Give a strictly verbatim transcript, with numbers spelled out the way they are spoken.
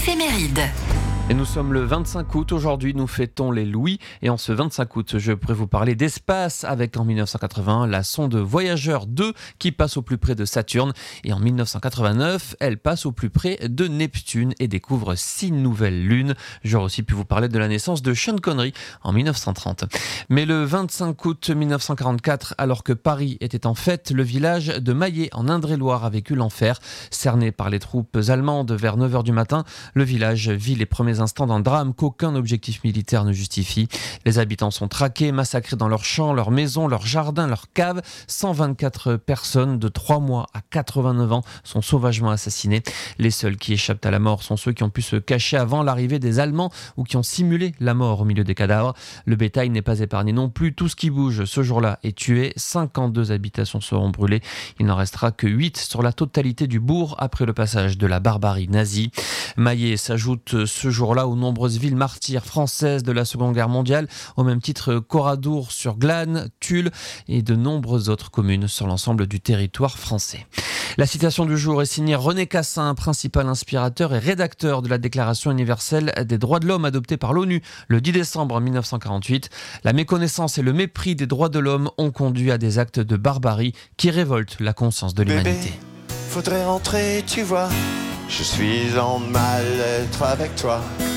Éphéméride. Et nous sommes le vingt-cinq août, aujourd'hui nous fêtons les Louis et en ce vingt-cinq août je pourrais vous parler d'espace avec en dix-neuf cent quatre-vingt-un la sonde Voyager deux qui passe au plus près de Saturne et en dix-neuf cent quatre-vingt-neuf elle passe au plus près de Neptune et découvre six nouvelles lunes. J'aurais aussi pu vous parler de la naissance de Sean Connery en dix-neuf cent trente. Mais le vingt-cinq août dix-neuf cent quarante-quatre, alors que Paris était en fête, le village de Maillé en Indre-et-Loire a vécu l'enfer. Cerné par les troupes allemandes vers neuf heures du matin, le village vit les premiers instants d'un drame qu'aucun objectif militaire ne justifie. Les habitants sont traqués, massacrés dans leurs champs, leurs maisons, leurs jardins, leurs caves. cent vingt-quatre personnes de trois mois à quatre-vingt-neuf ans sont sauvagement assassinées. Les seuls qui échappent à la mort sont ceux qui ont pu se cacher avant l'arrivée des Allemands ou qui ont simulé la mort au milieu des cadavres. Le bétail n'est pas épargné non plus. Tout ce qui bouge ce jour-là est tué. cinquante-deux habitations seront brûlées. Il n'en restera que huit sur la totalité du bourg après le passage de la barbarie nazie. Maillé s'ajoute ce jour-là aux nombreuses villes martyres françaises de la Seconde Guerre mondiale, au même titre qu'Oradour sur Glane, Tulle et de nombreuses autres communes sur l'ensemble du territoire français. La citation du jour est signée René Cassin, principal inspirateur et rédacteur de la Déclaration universelle des droits de l'homme adoptée par l'ONU le dix décembre dix-neuf cent quarante-huit. La méconnaissance et le mépris des droits de l'homme ont conduit à des actes de barbarie qui révoltent la conscience de l'humanité. Bébé, faudrait rentrer, tu vois. Je suis en mal-être avec toi.